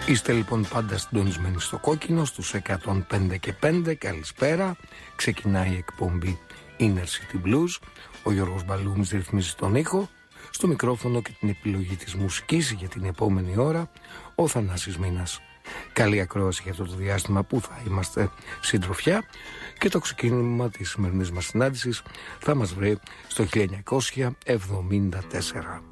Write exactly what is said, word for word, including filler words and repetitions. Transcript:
Είστε λοιπόν πάντα συντονισμένοι στο κόκκινο, στους εκατόν πέντε και πέντε. Καλησπέρα. Ξεκινάει η εκπομπή Inner City Blues. Ο Γιώργος Μπαλούμης ρυθμίζει τον ήχο. Στο μικρόφωνο και την επιλογή της μουσικής για την επόμενη ώρα ο Θανάσης Μήνας. Καλή ακρόαση για αυτό το διάστημα που θα είμαστε συντροφιά, και το ξεκίνημα της σημερινής μας συνάντησης θα μας βρει στο χίλια εννιακόσια εβδομήντα τέσσερα.